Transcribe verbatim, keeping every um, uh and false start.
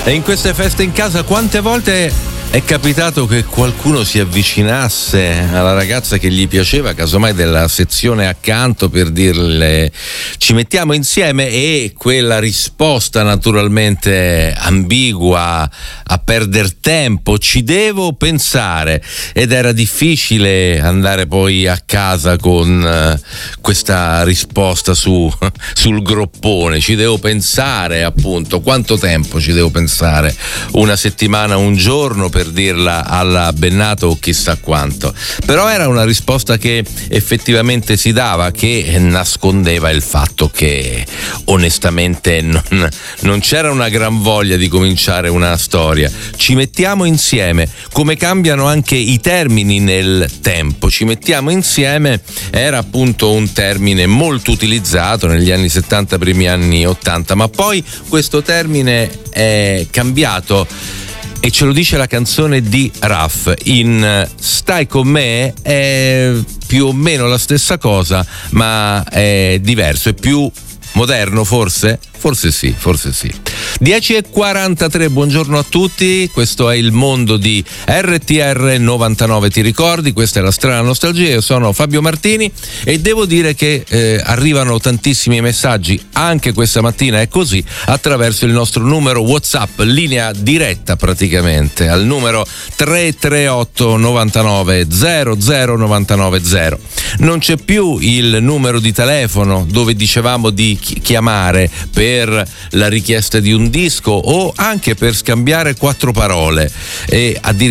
E in queste feste in casa quante volte è capitato che qualcuno si avvicinasse alla ragazza che gli piaceva, casomai della sezione accanto, per dirle ci mettiamo insieme, e quella risposta naturalmente ambigua, a perder tempo, ci devo pensare, ed era difficile andare poi a casa con uh, questa risposta su sul groppone, ci devo pensare, appunto, quanto tempo ci devo pensare, una settimana, un giorno, per dirla alla Bennato o chissà quanto. Però era una risposta che effettivamente si dava, che nascondeva il fatto che onestamente non, non c'era una gran voglia di cominciare una storia. Ci mettiamo insieme, come cambiano anche i termini nel tempo. Ci mettiamo insieme era appunto un termine molto utilizzato negli anni settanta, primi anni ottanta, ma poi questo termine è cambiato. E ce lo dice la canzone di Raf. In Stai con me è più o meno la stessa cosa, ma è diverso, è più moderno forse? Forse sì, forse sì. dieci e quarantatré, buongiorno a tutti, questo è il mondo di R T R novantanove, ti ricordi? Questa è la strana nostalgia, io sono Fabio Martini e devo dire che eh, arrivano tantissimi messaggi, anche questa mattina è così, attraverso il nostro numero WhatsApp, linea diretta praticamente, al numero tre tre otto novantanove zero zero novantanove zero. Non c'è più il numero di telefono dove dicevamo di chiamare per la richiesta di un disco o anche per scambiare quattro parole, e addirittura